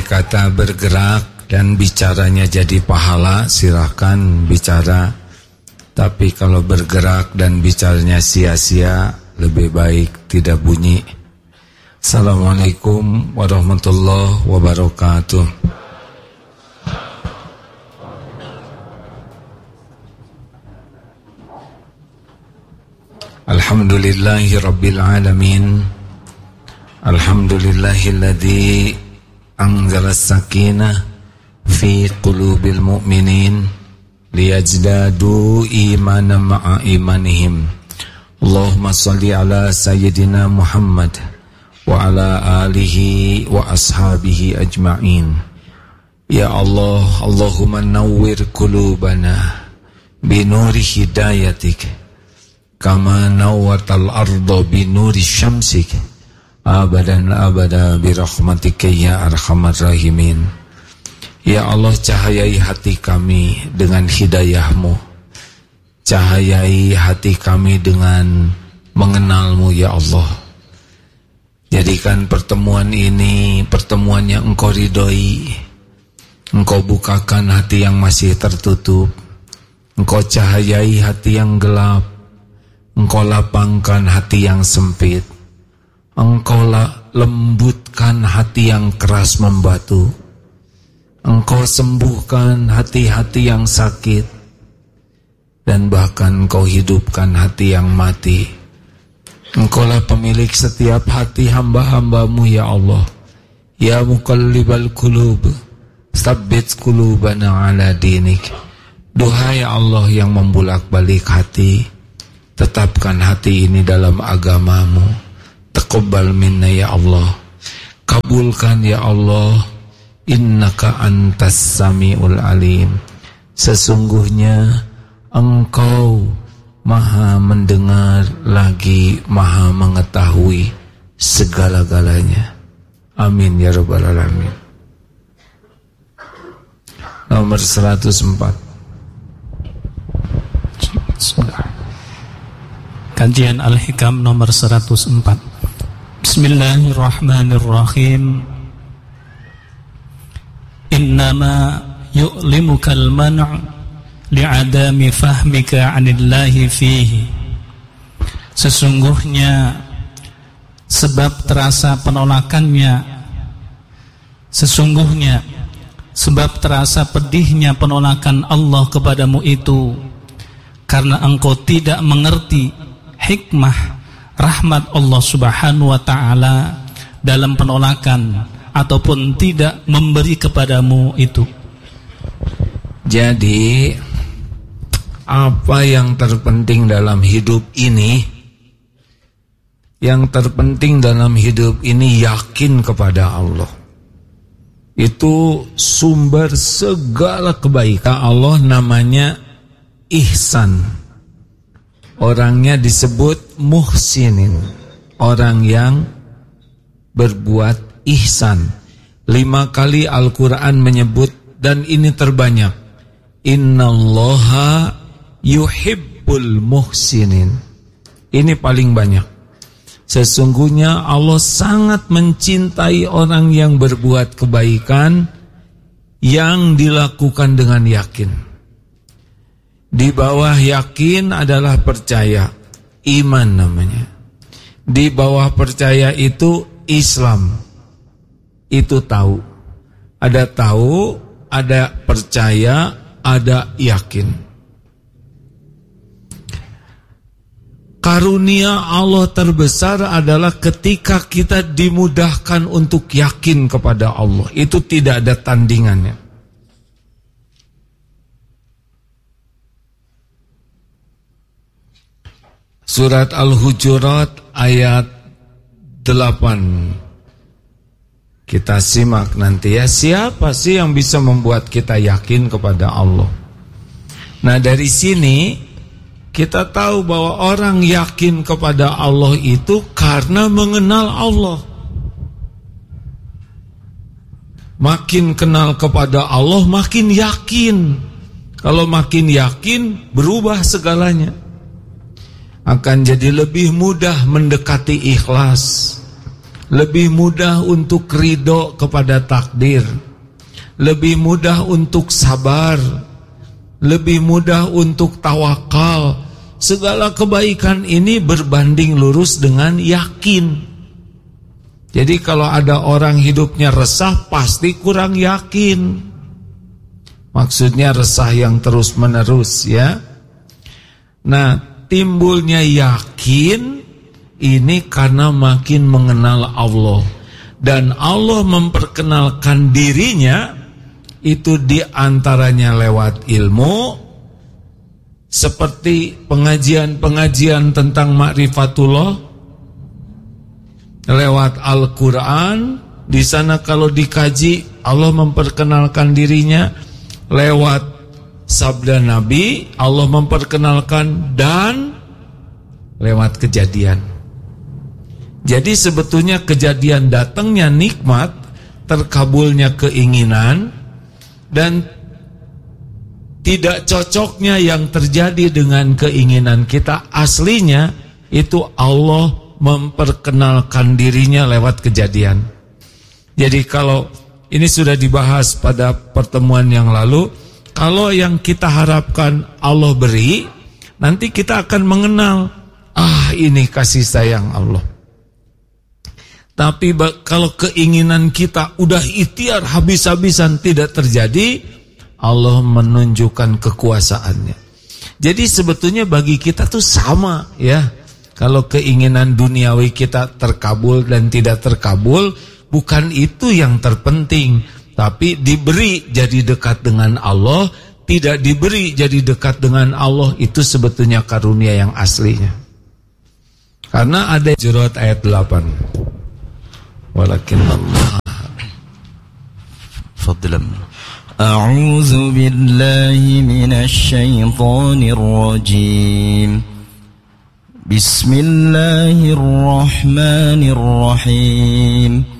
kata bergerak dan bicaranya jadi pahala, silahkan bicara. Tapi kalau bergerak dan bicaranya sia-sia, lebih baik tidak bunyi. Assalamualaikum warahmatullahi wabarakatuh. Alhamdulillahi rabbil alamin. Alhamdulillahilladzi anzala as-sakinah fi qulubil mu'minin liyazdadu imanan ma'a imanihim. Allahumma salli ala sayyidina Muhammad wa ala alihi wa ashabihi ajma'in. Ya Allah, Allahumma nawwir qulubana binuri hidayatik kama nawwatal arda binuri syamsik abadan abada birahmatika ya arhamar rahimin. Ya Allah, cahayai hati kami dengan hidayah-Mu, cahayai hati kami dengan mengenal-Mu ya Allah. Jadikan pertemuan ini pertemuan yang Engkau ridhoi. Engkau bukakan hati yang masih tertutup, Engkau cahayai hati yang gelap, Engkau lapangkan hati yang sempit, Engkau lembutkan hati yang keras membatu, Engkau sembuhkan hati-hati yang sakit, dan bahkan Engkau hidupkan hati yang mati. Engkaulah pemilik setiap hati hamba-hamba-Mu ya Allah. Ya muqallibal qulub, tsabbit qulubana ala dinik. Duhai Allah yang membulak-balik hati, tetapkan hati ini dalam agama-Mu. Taqabbal minna ya Allah. Kabulkan ya Allah. Innaka antas sami'ul alim. Sesungguhnya Engkau Maha mendengar lagi Maha mengetahui segala-galanya. Amin ya rabbal alamin. Nomor 104. Kajian Al-Hikam nomor 104. Bismillahirrahmanirrahim. Innama yu'limukal man' li'adami fahmika 'anillahi fihi. Sesungguhnya sebab terasa penolakannya, sesungguhnya sebab terasa pedihnya penolakan Allah kepadamu itu karena engkau tidak mengerti hikmah rahmat Allah Subhanahu wa ta'ala dalam penolakan ataupun tidak memberi kepadamu itu. Jadi apa yang terpenting dalam hidup ini? Yang terpenting dalam hidup ini yakin kepada Allah. Itu sumber segala kebaikan. Allah namanya ihsan. Orangnya disebut muhsinin, orang yang berbuat ihsan. 5 kali Al-Quran menyebut, dan ini terbanyak, innallaha yuhibbul muhsinin. Ini paling banyak. Sesungguhnya Allah sangat mencintai orang yang berbuat kebaikan yang dilakukan dengan yakin. Di bawah yakin adalah percaya, iman namanya. Di bawah percaya itu Islam. Itu tahu, ada percaya, ada yakin. Karunia Allah terbesar adalah ketika kita dimudahkan untuk yakin kepada Allah. Itu tidak ada tandingannya. Surat Al-Hujurat ayat 8. Kita simak nanti ya. Siapa sih yang bisa membuat kita yakin kepada Allah? Nah, dari sini kita tahu bahwa orang yakin kepada Allah itu karena mengenal Allah. Makin kenal kepada Allah, makin yakin. Kalau makin yakin, berubah segalanya. Akan jadi lebih mudah mendekati ikhlas. lebih mudah untuk ridho kepada takdir, lebih mudah untuk sabar, lebih mudah untuk tawakal. Segala kebaikan ini berbanding lurus dengan yakin. Jadi kalau ada orang hidupnya resah, pasti kurang yakin. Maksudnya resah yang terus menerus, ya. Nah, timbulnya yakin ini karena makin mengenal Allah. Dan Allah memperkenalkan dirinya itu diantaranya lewat ilmu, seperti pengajian-pengajian tentang ma'rifatullah, lewat Al-Quran. Di sana kalau dikaji, Allah memperkenalkan dirinya. Lewat sabda Nabi, Allah memperkenalkan, dan lewat kejadian. Jadi sebetulnya kejadian datangnya nikmat, terkabulnya keinginan, dan tidak cocoknya yang terjadi dengan keinginan kita, aslinya itu Allah memperkenalkan dirinya lewat kejadian. Jadi kalau ini sudah dibahas pada pertemuan yang lalu, kalau yang kita harapkan Allah beri, nanti kita akan mengenal, ini kasih sayang Allah. Tapi kalau keinginan kita udah ikhtiar habis-habisan tidak terjadi, Allah menunjukkan kekuasaannya. Jadi sebetulnya bagi kita tuh sama, ya. Kalau keinginan duniawi kita terkabul dan tidak terkabul, bukan itu yang terpenting. Tapi diberi jadi dekat dengan Allah, tidak diberi jadi dekat dengan Allah, itu sebetulnya karunia yang aslinya. Karena ada Hujurat ayat 8. Walakin Allah. Fadlan. A'udzu billahi minasy syaithanir rajim. Bismillahirrahmanirrahim.